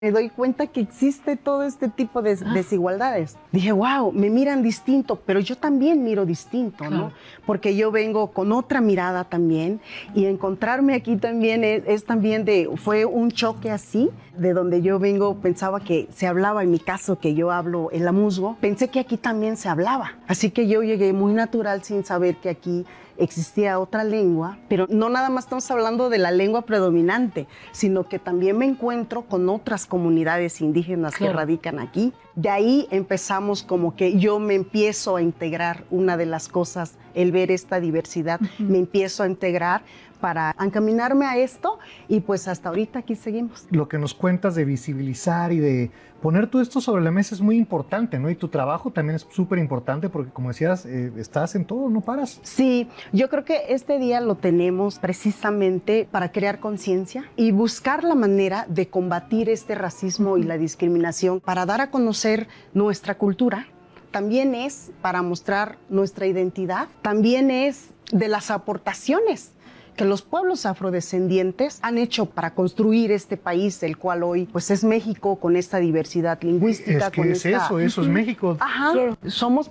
Me doy cuenta que existe todo este tipo de desigualdades. Dije, wow, me miran distinto, pero yo también miro distinto, ¿no? Porque yo vengo con otra mirada también, y encontrarme aquí también es también fue un choque así, de donde yo vengo, pensaba que se hablaba, en mi caso, que yo hablo el amuzgo, pensé que aquí también se hablaba. Así que yo llegué muy natural sin saber que aquí existía otra lengua, pero no nada más estamos hablando de la lengua predominante, sino que también me encuentro con otras comunidades indígenas que radican aquí. De ahí empezamos como que yo me empiezo a integrar, una de las cosas, el ver esta diversidad, me empiezo a integrar para encaminarme a esto, y pues hasta ahorita aquí seguimos. Lo que nos cuentas de visibilizar y de poner todo esto sobre la mesa es muy importante, ¿no? Y tu trabajo también es súper importante porque, como decías, estás en todo, no paras. Sí, yo creo que este día lo tenemos precisamente para crear conciencia y buscar la manera de combatir este racismo y la discriminación, para dar a conocer nuestra cultura. También es para mostrar nuestra identidad, también es de las aportaciones que los pueblos afrodescendientes han hecho para construir este país, el cual hoy pues es México, con esta diversidad lingüística. Es que eso es México. Ajá, claro. Somos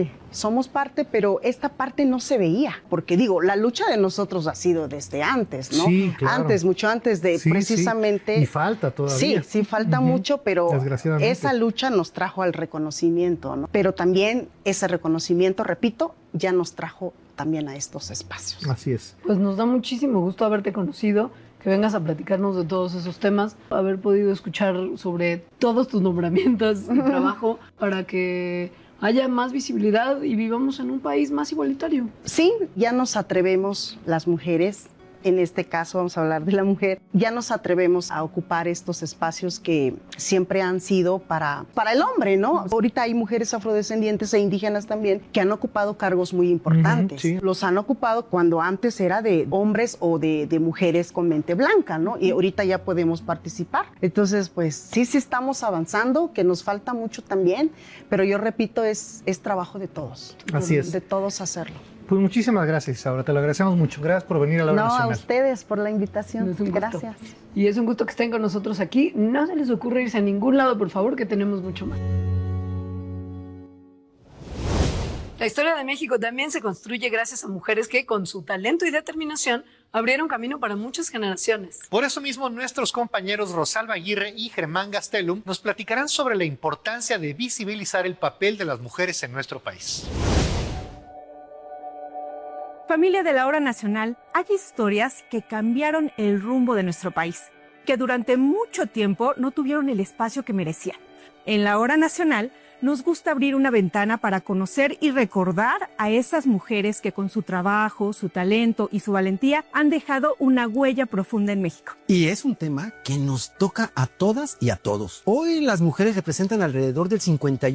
parte, pero esta parte no se veía, porque digo, la lucha de nosotros ha sido desde antes, ¿no? Sí, claro. Antes, mucho antes de precisamente... Sí. Y falta todavía. Sí, falta mucho, pero desgraciadamente esa lucha nos trajo al reconocimiento, ¿no? Pero también ese reconocimiento, repito, ya nos trajo también a estos espacios. Así es. Pues nos da muchísimo gusto haberte conocido, que vengas a platicarnos de todos esos temas, haber podido escuchar sobre todos tus nombramientos y trabajo para que haya más visibilidad y vivamos en un país más igualitario. Sí, ya nos atrevemos las mujeres, en este caso vamos a hablar de la mujer, ya nos atrevemos a ocupar estos espacios que siempre han sido para el hombre, ¿no? Ahorita hay mujeres afrodescendientes e indígenas también que han ocupado cargos muy importantes. Sí. Los han ocupado cuando antes era de hombres o de mujeres con mente blanca, ¿no? Y ahorita ya podemos participar. Entonces, pues sí estamos avanzando, que nos falta mucho también, pero yo repito, es trabajo de todos. Así es. De todos hacerlo. Pues muchísimas gracias, Isaura, te lo agradecemos mucho. Gracias por venir a La Hora Nacional. No, a ustedes por la invitación. Gracias. Y es un gusto que estén con nosotros aquí. No se les ocurra irse a ningún lado, por favor, que tenemos mucho más. La historia de México también se construye gracias a mujeres que, con su talento y determinación, abrieron camino para muchas generaciones. Por eso mismo, nuestros compañeros Rosalba Aguirre y Germán Gastelum nos platicarán sobre la importancia de visibilizar el papel de las mujeres en nuestro país. Familia de La Hora Nacional, hay historias que cambiaron el rumbo de nuestro país, que durante mucho tiempo no tuvieron el espacio que merecían. En La Hora Nacional nos gusta abrir una ventana para conocer y recordar a esas mujeres que con su trabajo, su talento y su valentía han dejado una huella profunda en México. Y es un tema que nos toca a todas y a todos. Hoy las mujeres representan alrededor del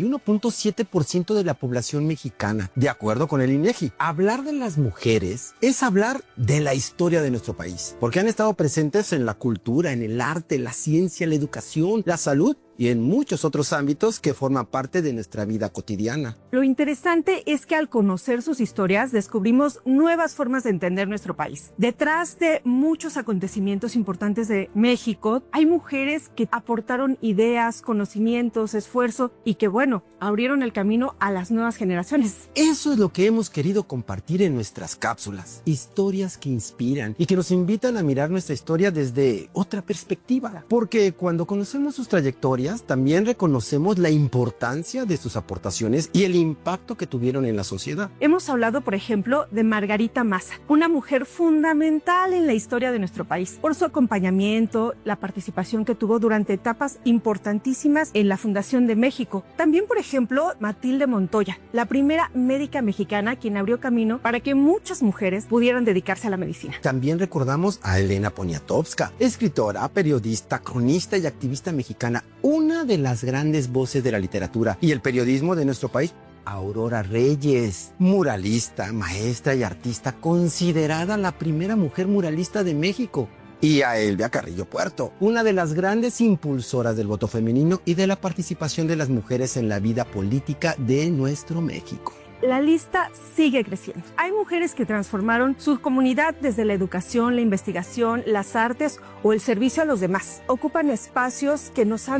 51.7% de la población mexicana, de acuerdo con el INEGI. Hablar de las mujeres es hablar de la historia de nuestro país, porque han estado presentes en la cultura, en el arte, la ciencia, la educación, la salud y en muchos otros ámbitos que forman parte de nuestra vida cotidiana. Lo interesante es que al conocer sus historias descubrimos nuevas formas de entender nuestro país. Detrás de muchos acontecimientos importantes de México, hay mujeres que aportaron ideas, conocimientos, esfuerzo y que, bueno, abrieron el camino a las nuevas generaciones. Eso es lo que hemos querido compartir en nuestras cápsulas. Historias que inspiran y que nos invitan a mirar nuestra historia desde otra perspectiva. Porque cuando conocemos sus trayectorias, también reconocemos la importancia de sus aportaciones y el impacto que tuvieron en la sociedad. Hemos hablado, por ejemplo, de Margarita Maza, una mujer fundamental en la historia de nuestro país, por su acompañamiento, la participación que tuvo durante etapas importantísimas en la fundación de México. También, por ejemplo, Matilde Montoya, la primera médica mexicana quien abrió camino para que muchas mujeres pudieran dedicarse a la medicina. También recordamos a Elena Poniatowska, escritora, periodista, cronista y activista mexicana, una de las grandes voces de la literatura y el periodismo de nuestro país. Aurora Reyes, muralista, maestra y artista, considerada la primera mujer muralista de México. Y a Elvia Carrillo Puerto, una de las grandes impulsoras del voto femenino y de la participación de las mujeres en la vida política de nuestro México. la lista sigue creciendo. Hay mujeres que transformaron su comunidad desde la educación, la investigación, las artes o el servicio a los demás. Ocupan espacios que nos han